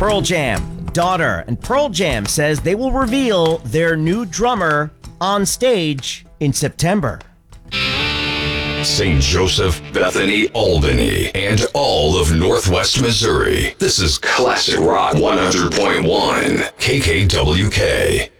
Pearl Jam, Daughter, and Pearl Jam says they will reveal their new drummer on stage in September. St. Joseph, Bethany, Albany, and all of Northwest Missouri. This is Classic Rock 100.1 KKWK.